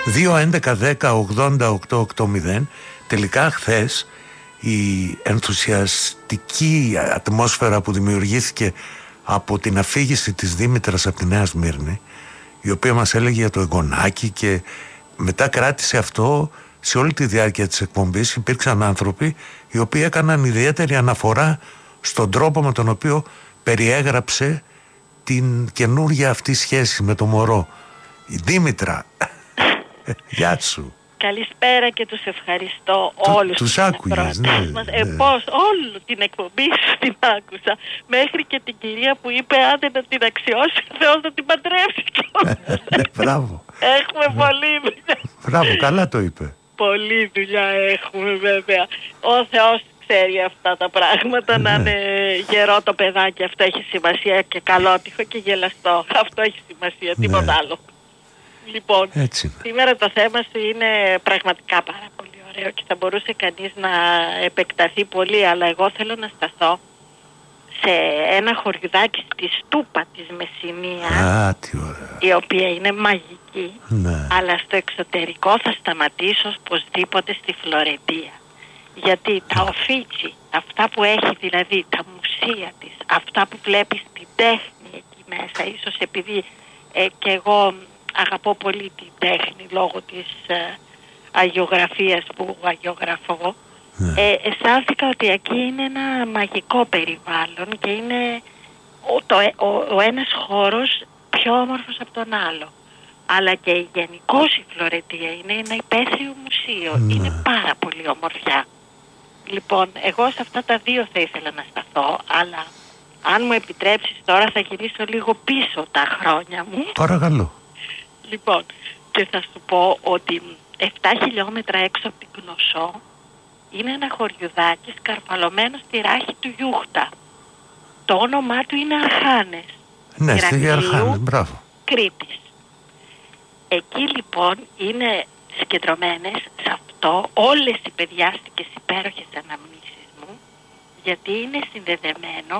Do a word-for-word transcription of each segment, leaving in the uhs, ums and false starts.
δύο έντεκα δέκα ογδόντα οκτώ ογδόντα. Τελικά χθες η ενθουσιαστική ατμόσφαιρα που δημιουργήθηκε από την αφήγηση της Δήμητρας από τη Νέα Σμύρνη, η οποία μας έλεγε για το εγγονάκι και μετά κράτησε αυτό σε όλη τη διάρκεια της εκπομπής. Υπήρξαν άνθρωποι οι οποίοι έκαναν ιδιαίτερη αναφορά στον τρόπο με τον οποίο περιέγραψε την καινούργια αυτή σχέση με το μωρό. Η Δήμητρα, γεια σου. Καλησπέρα και τους ευχαριστώ Του, όλους τους άκουγες, ναι, μας. ναι. Ε, πώς, όλη την εκπομπή σου την άκουσα. Μέχρι και την κυρία που είπε άντε να την αξιώσει ο Θεός να την παντρεύσει. Ναι, μπράβο. Έχουμε ναι. πολλή δουλειά. Μπράβο, καλά το είπε. Πολλή δουλειά έχουμε βέβαια. Ο Θεός ξέρει αυτά τα πράγματα, ναι. Να είναι γερό το παιδάκι, αυτό έχει σημασία, και καλότυχο και γελαστό. Αυτό έχει σημασία, ναι. Τίποτα άλλο. Λοιπόν, έτσι. Σήμερα το θέμα σου είναι πραγματικά πάρα πολύ ωραίο και θα μπορούσε κανείς να επεκταθεί πολύ, αλλά εγώ θέλω να σταθώ σε ένα χωριουδάκι στη Στούπα της Μεσσηνίας. Α, τι ωραία. Η οποία είναι μαγική, ναι. Αλλά στο εξωτερικό θα σταματήσω οπωσδήποτε στη Φλωρεντία. Γιατί τα οφίτσι, αυτά που έχει δηλαδή, τα μουσεία της, αυτά που βλέπεις την τέχνη εκεί μέσα, ίσως επειδή ε, και εγώ αγαπώ πολύ την τέχνη λόγω της ε, αγιογραφίας που αγιογραφώ, ναι. ε, αισθάνθηκα ότι εκεί είναι ένα μαγικό περιβάλλον και είναι ο, το, ο, ο ένας χώρος πιο όμορφος από τον άλλο. Αλλά και γενικώς η Φλωρεντία είναι ένα υπαίθριο μουσείο, ναι. Είναι πάρα πολύ ομορφιά. Λοιπόν, εγώ σε αυτά τα δύο θα ήθελα να σταθώ, αλλά αν μου επιτρέψεις τώρα θα γυρίσω λίγο πίσω τα χρόνια μου. Παρακαλώ. Λοιπόν, και θα σου πω ότι επτά χιλιόμετρα έξω από την Κνωσό είναι ένα χωριουδάκι σκαρφαλωμένο στη ράχη του Γιούχτα. Το όνομά του είναι Αρχάνες. Ναι, στη Αρχάνες, μπράβο. Κρήτης. Εκεί λοιπόν είναι συγκεντρωμένες σε αυτό όλες οι παιδιάστικες υπέροχες αναμνήσεις μου, γιατί είναι συνδεδεμένο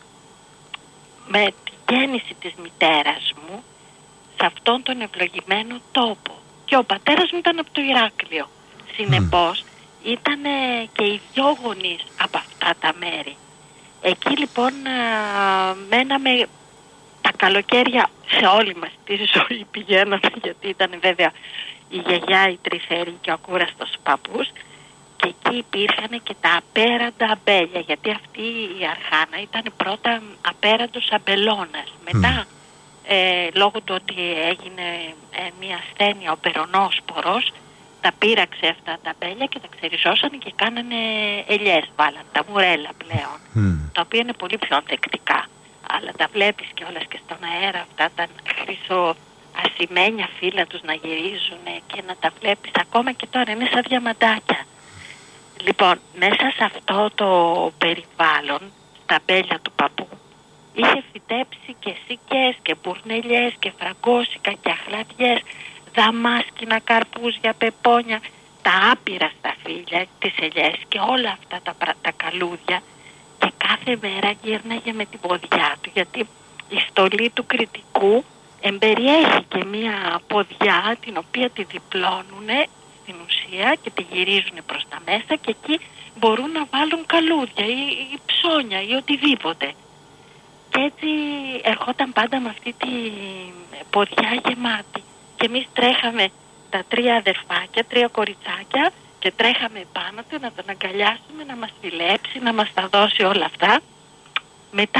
με τη γέννηση της μητέρας μου σε αυτόν τον ευλογημένο τόπο. Και ο πατέρας μου ήταν από το Ηράκλειο. Συνεπώς mm. ήταν και οι δυο γονείς από αυτά τα μέρη. Εκεί λοιπόν α, μέναμε τα καλοκαίρια σε όλη μας τη ζωή πηγαίναμε, γιατί ήταν βέβαια η γιαγιά, η τρυφερή και ο ακούραστος παππούς, και εκεί υπήρχαν και τα απέραντα αμπέλια, γιατί αυτή η Αρχάνα ήταν πρώτα απέραντος αμπελώνας. Μετά mm. Ε, λόγω του ότι έγινε ε, μια ασθένεια, ο περονόσπορος, τα πήραξε αυτά τα αμπέλια και τα ξεριζώσανε και κάνανε ελιές, βάλαν τα μουρέλα πλέον, mm. τα οποία είναι πολύ πιο ανθεκτικά. Αλλά τα βλέπεις και όλες και στον αέρα αυτά τα χρυσό ασημένια φύλλα τους να γυρίζουν και να τα βλέπεις ακόμα και τώρα, είναι σαν διαμαντάκια. Λοιπόν, μέσα σε αυτό το περιβάλλον, στα αμπέλια του παππού, είχε φυτέψει και σίκες και μπουρνελιές και φραγκόσικα και αχλαδιές, δαμάσκηνα, καρπούζια, πεπόνια, τα άπειρα σταφύλια, τις ελιές και όλα αυτά τα, τα καλούδια, και κάθε μέρα γύρναγε με την ποδιά του, γιατί η στολή του κριτικού εμπεριέχει και μία ποδιά την οποία τη διπλώνουνε στην ουσία και τη γυρίζουν προς τα μέσα, και εκεί μπορούν να βάλουν καλούδια ή, ή ψώνια ή οτιδήποτε. Και έτσι ερχόταν πάντα με αυτή τη ποδιά γεμάτη. Και εμείς τρέχαμε τα τρία αδερφάκια, τρία κοριτσάκια, και τρέχαμε πάνω του να τον αγκαλιάσουμε, να μας φιλέψει, να μας τα δώσει όλα αυτά. Μετά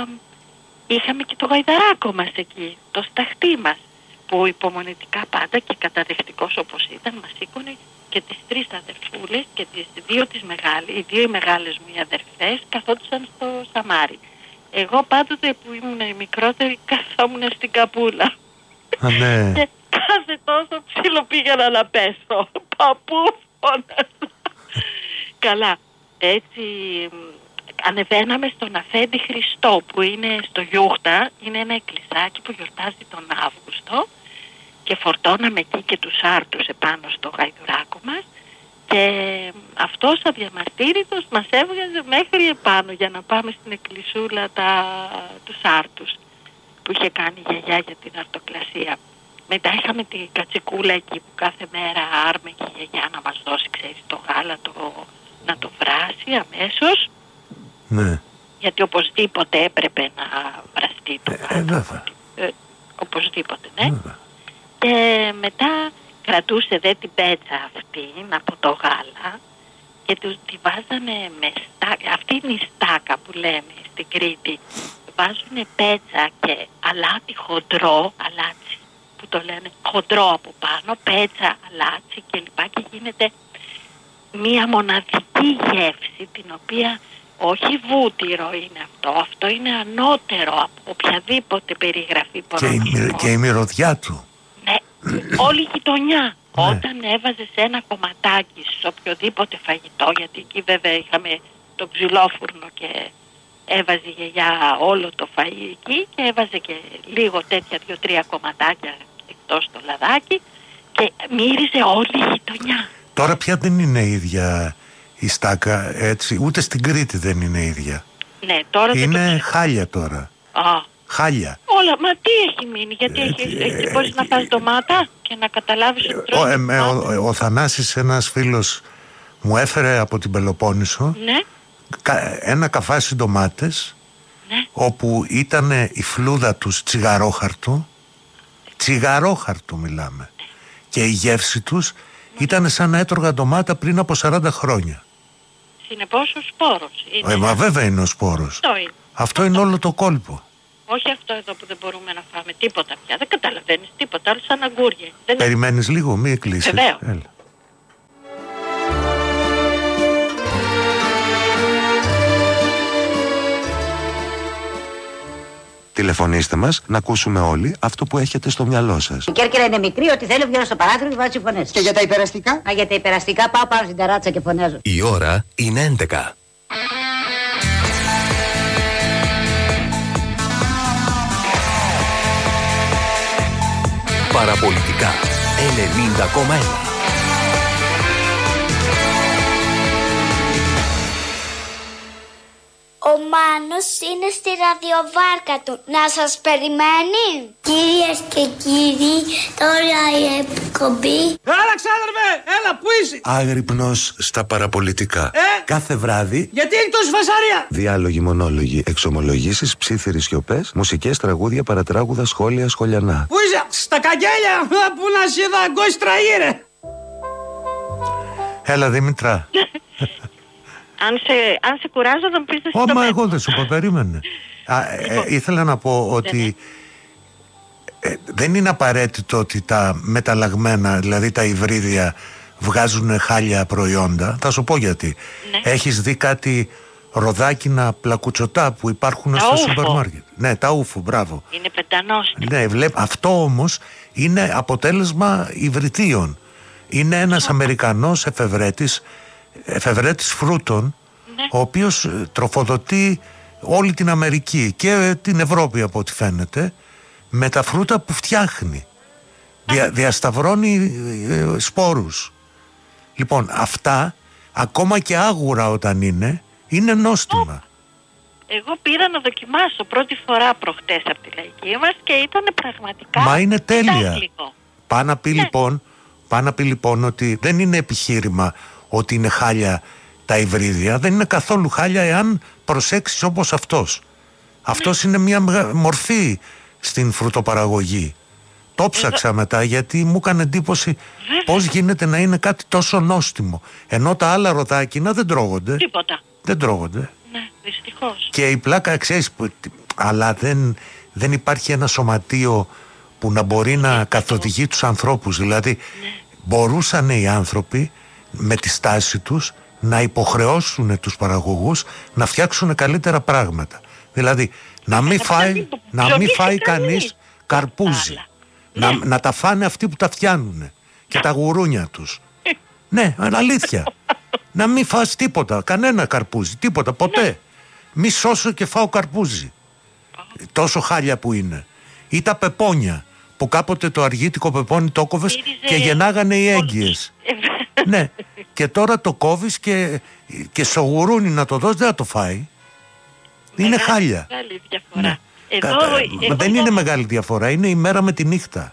είχαμε και το γαϊδαράκο μας εκεί, το σταχτή μας, που υπομονετικά πάντα και καταδεχτικός όπως ήταν μας σήκωνε και τις τρεις αδερφούλες και τις δύο τις μεγάλες, οι δύο οι μεγάλες μου οι αδερφές καθόντουσαν στο σαμάρι. Εγώ πάντοτε που ήμουν μικρότερη καθόμουν στην καπούλα. Α, ναι. Και κάθε τόσο ψήλο πήγαινα να πέσω. Παππού φώναζα. Καλά, έτσι ανεβαίναμε στον Αφέντη Χριστό που είναι στο Γιούχτα. Είναι ένα εκκλησάκι που γιορτάζει τον Αύγουστο, και φορτώναμε εκεί και τους άρτους επάνω στο γαϊδουράκο μας, και αυτός αδιαμαρτύρητος μας έβγαζε μέχρι επάνω για να πάμε στην εκκλησούλα τα, τους άρτους που είχε κάνει η γιαγιά για την αρτοκλασία. Μετά είχαμε την κατσικούλα εκεί που κάθε μέρα άρμεγε η γιαγιά να μας δώσει, ξέρεις, το γάλα το, να το βράσει αμέσως. Ναι. Γιατί οπωσδήποτε έπρεπε να βραστεί το γάλα. Ε, βέβαια. Ε, οπωσδήποτε, ναι. Βέβαια. Και μετά κρατούσε δε την πέτσα αυτή από το γάλα και του τη βάζανε με στάκα. Αυτή είναι η στάκα που λέμε στην Κρήτη. Βάζουνε πέτσα και αλάτι χοντρό, αλάτσι που το λένε χοντρό από πάνω, πέτσα, αλάτσι και λοιπά, και γίνεται μία μοναδική γεύση την οποία όχι βούτυρο είναι αυτό, αυτό είναι ανώτερο από οποιαδήποτε περιγραφή Και η, μπορώ. και η μυρωδιά του. Ναι, όλη η γειτονιά. Ναι. Όταν έβαζες ένα κομματάκι σε οποιοδήποτε φαγητό, γιατί εκεί βέβαια είχαμε το ψηλόφουρνο και έβαζε η γιαγιά όλο το φαΐ εκεί και έβαζε και λίγο τέτοια δύο-τρία κομματάκια εκτός το λαδάκι και μύριζε όλη η γειτονιά. Τώρα πια δεν είναι ίδια η στάκα, έτσι, ούτε στην Κρήτη δεν είναι ίδια. Ναι, τώρα είναι δεν το... χάλια τώρα. Α. Χάλια. Όλα, μα τι έχει μείνει, γιατί ε, έχει, ε, ε, μπορείς ε, να φας ντομάτα και να καταλάβεις ότι ο, ε, ε, ο, ο, ο Θανάσης, ένας φίλος, μου έφερε από την Πελοπόννησο, ναι, κα, ένα καφάσι ντομάτες, ναι, όπου ήταν η φλούδα τους τσιγαρόχαρτου, τσιγαρόχαρτου μιλάμε, και η γεύση τους ήταν σαν να έτρωγα ντομάτα πριν από σαράντα χρόνια. Συνεπώς ο σπόρος είναι. Ε, μα βέβαια είναι ο σπόρος. Αυτό είναι. Αυτό είναι όλο το κόλπο. Όχι αυτό εδώ που δεν μπορούμε να φάμε τίποτα πια. Δεν καταλαβαίνεις τίποτα, άλλο σαν αγκούρια. Δεν... Περιμένεις λίγο, μη κλείσεις. Βεβαίως. Έλα. Τηλεφωνήστε μας να ακούσουμε όλοι αυτό που έχετε στο μυαλό σας. Η Κέρκυρα είναι μικρή, ό,τι θέλω βγαίνω στο παράθυρο και βάζω φωνές. Και για τα υπεραστικά? Α, για τα υπεραστικά πάω πάνω στην ταράτσα και φωνάζω. Η ώρα είναι έντεκα. Παραπολιτικά ενενήντα κόμμα ένα. Ο Μάνος είναι στη ραδιοβάρκα του. Να σας περιμένει. Κυρίες και κύριοι, τώρα η εκπομπή. Έλα ξάδερφε, έλα, πού είσαι? Άγρυπνος στα παραπολιτικά. Ε? Κάθε βράδυ. Γιατί έχει τόση φασαρία? Διάλογοι, μονόλογοι, εξομολογήσεις, ψίθυρες σιωπές, μουσικές, τραγούδια, παρατράγουδα, σχόλια, σχολιανά. Πού είσαι? Στα καγγέλια, που να σε είδα αγκός τραγύρε. Έλα Δήμητρα. Αν σε, αν σε κουράζω θα μου πεις εσύ. Ω, μα εγώ δεν σου πω, περίμενε. Α, ε, ήθελα να πω ότι ε, δεν είναι απαραίτητο ότι τα μεταλλαγμένα, δηλαδή τα υβρίδια, βγάζουν χάλια προϊόντα. Θα σου πω γιατί. Ναι. Έχεις δει κάτι ροδάκινα πλακουτσοτά που υπάρχουν Τα στο ούφο. σούπερ μάρκετ? Ναι, τα ούφο, μπράβο. Είναι πεντανόστιμο. Ναι, βλέπ, αυτό όμως είναι αποτέλεσμα υβριδίων. Είναι ένας Αμερικανός εφευρέτης, εφευρέτης φρούτων, Ναι. ο οποίος ε, τροφοδοτεί όλη την Αμερική και ε, την Ευρώπη από ό,τι φαίνεται με τα φρούτα που φτιάχνει. Δια, διασταυρώνει ε, σπόρους. Λοιπόν, αυτά ακόμα και άγουρα όταν είναι, είναι νόστιμα. Εγώ πήρα να δοκιμάσω πρώτη φορά προχτές από τη λαϊκή μας και ήταν πραγματικά. Μα είναι τέλεια. κατάπληκτο. Πάει να πει Ναι. λοιπόν, πάει να πει λοιπόν ότι δεν είναι επιχείρημα ότι είναι χάλια τα υβρίδια, δεν είναι καθόλου χάλια εάν προσέξεις όπως αυτός. Αυτός είναι μια μεγα- μορφή στην φρουτοπαραγωγή. Το ψάξα μετά γιατί μου έκανε εντύπωση πώς γίνεται να είναι κάτι τόσο νόστιμο. Ενώ τα άλλα ροδάκινα δεν τρώγονται. Τίποτα. Δεν τρώγονται. Ναι, δυστυχώς. Και η πλάκα, ξέρεις, που- αλλά δεν, δεν υπάρχει ένα σωματείο που να μπορεί να καθοδηγεί τους ανθρώπους. Δηλαδή, μπορούσαν οι άνθρωποι με τη στάση τους να υποχρεώσουν τους παραγωγούς να φτιάξουν καλύτερα πράγματα. Δηλαδή, να μην αυτά φάει, μην το να μην ψωνίσει φάει κανείς. κανείς καρπούζι. Άλλα. Να, να τα φάνε αυτοί που τα φτιάνουν και τα γουρούνια τους. Ναι, αλλά αλήθεια. Να μην φας τίποτα, κανένα καρπούζι, τίποτα, ποτέ. Μη σώσω και φάω καρπούζι. Τόσο χάλια που είναι. Ή τα πεπόνια, που κάποτε το αργίτικο πεπόνι το κόβες Μύριζε και γεννάγανε οι έγκυες. Ε, Ναι, και τώρα το κόβεις και, και στο γουρούνι να το δώσεις δεν θα το φάει. Είναι Μεγάλη- χάλια. Μεγάλη διαφορά. Ναι. Εδώ, Κατα- εγώ δεν το- είναι μεγάλη διαφορά, είναι η μέρα με τη νύχτα.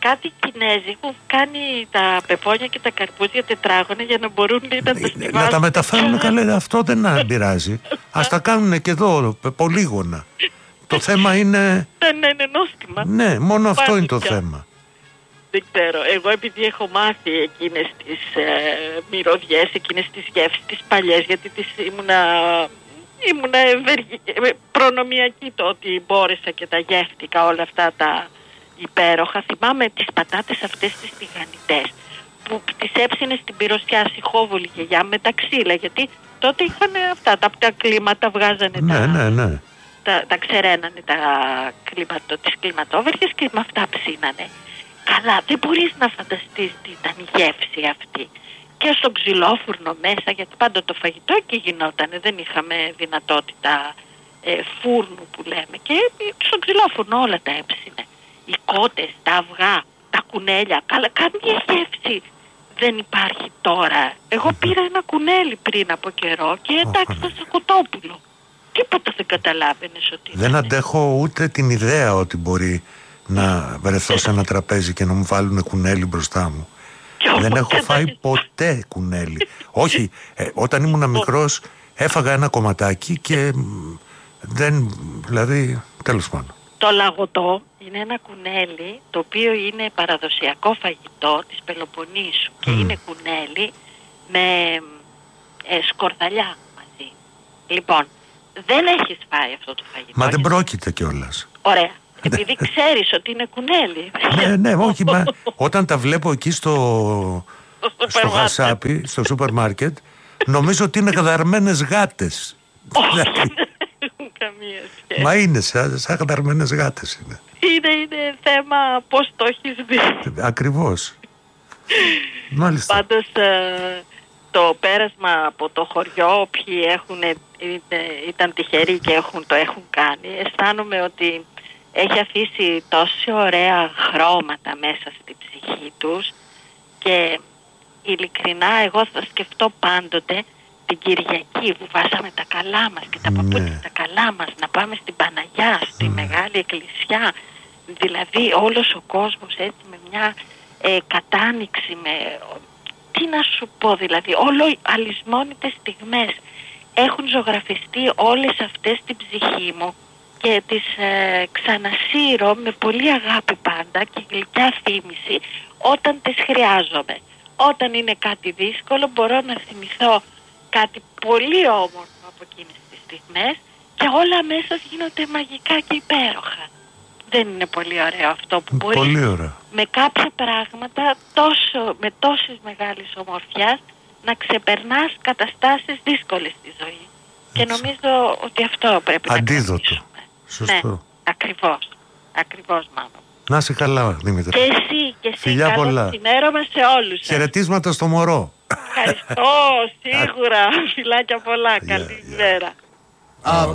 κάτι Κινέζοι που κάνει τα πεπόνια και τα καρπούζια τετράγωνα για να μπορούν λέει, να τα στιβάζουν. Να τα μεταφέρουν καλέ, αυτό δεν πειράζει. Ας τα κάνουν και εδώ πολύγωνα. Το θέμα είναι... Δεν είναι νόστιμα. Ναι, μόνο αυτό είναι το θέμα. Δεν ξέρω. Εγώ επειδή έχω μάθει εκείνες τις ε, μυρωδιές, εκείνες τις γεύσεις, τις παλιές, γιατί τις ήμουνα, ήμουνα ευεργη, προνομιακή το ότι μπόρεσα και τα γεύτηκα όλα αυτά τα υπέροχα. Θυμάμαι τις πατάτες αυτές τις τηγανιτές που τις έψινε στην πυροσιά σιχόβολη γιαγιά με τα ξύλα, γιατί τότε είχαν αυτά, τα, τα κλίματα βγάζανε ναι, τα... Ναι, ναι. Τα, τα ξεραίνανε τα κλιματο, τις κλιματόβερχες και με αυτά ψήνανε. Καλά, δεν μπορείς να φανταστείς τι ήταν η γεύση αυτή. Και στο ξυλόφουρνο μέσα, γιατί πάντα το φαγητό εκεί γινότανε, δεν είχαμε δυνατότητα ε, φούρνου που λέμε. Και στο ξυλόφουρνο όλα τα έψινε. Οι κότες, τα αυγά, τα κουνέλια, καλά, καμία γεύση δεν υπάρχει τώρα. Εγώ πήρα ένα κουνέλι πριν από καιρό και εντάξει το σακοτόπουλο. Τίποτα δεν καταλάβαινες ότι... Δεν είναι. Αντέχω ούτε την ιδέα ότι μπορεί να βρεθώ σε ένα τραπέζι και να μου βάλουν κουνέλι μπροστά μου. Δεν έχω φάει ποτέ κουνέλι. Όχι, ε, όταν ήμουν μικρός έφαγα ένα κομματάκι και δεν, δηλαδή, τέλος πάντων. Το λαγωτό είναι ένα κουνέλι το οποίο είναι παραδοσιακό φαγητό της Πελοποννήσου και mm. είναι κουνέλι με ε, σκορδαλιά μαζί. Λοιπόν, δεν έχεις φάει αυτό το φαγητό. Μα δεν πρόκειται κιόλας. Ωραία. Επειδή ξέρεις ότι είναι κουνέλι. Ναι, ναι, όχι, μα όταν τα βλέπω εκεί στο, στο χασάπι, στο σούπερ μάρκετ, νομίζω ότι είναι καταρμένες γάτες. Όχι, δεν έχουν καμία σχέση. Μα είναι σαν, σαν καταρμένες γάτες είναι. Είναι, είναι θέμα πώς το έχεις δει. Ακριβώς. Μάλιστα. Πάντως το πέρασμα από το χωριό, όποιοι έχουν, ήταν τυχεροί και έχουν, το έχουν κάνει, αισθάνομαι ότι έχει αφήσει τόση ωραία χρώματα μέσα στη ψυχή τους και ειλικρινά εγώ θα σκεφτώ πάντοτε την Κυριακή που βάζαμε τα καλά μας και τα ναι. παπούτσια τα καλά μας να πάμε στην Παναγιά, στη mm. Μεγάλη Εκκλησιά, δηλαδή όλος ο κόσμος έτσι με μια ε, κατάνοιξη, με, τι να σου πω δηλαδή, όλο αλυσμόνητες στιγμές έχουν ζωγραφιστεί όλες αυτές στην ψυχή μου και τις ε, ξανασύρω με πολύ αγάπη πάντα και γλυκιά θύμηση όταν τις χρειάζομαι. Όταν είναι κάτι δύσκολο μπορώ να θυμηθώ κάτι πολύ όμορφο από εκείνες τις στιγμές και όλα μέσα γίνονται μαγικά και υπέροχα. Δεν είναι πολύ ωραίο αυτό που μπορεί με κάποια πράγματα τόσο, με τόσες μεγάλης ομορφιάς να ξεπερνάς καταστάσεις δύσκολες στη ζωή. Έτσι. Και νομίζω ότι αυτό πρέπει αντίδοτο. Να κρατήσουμε. Σωστό. Ναι, ακριβώς. Ακριβώς, μάμα. Να είσαι καλά, Δήμητρα. Και εσύ, και εσύ. Φιλιά καλό πολλά. Ξημέρωμα σε όλους σας. Χαιρετίσματα στο μωρό. Ευχαριστώ, σίγουρα. Φιλάκια πολλά. Καλή ημέρα.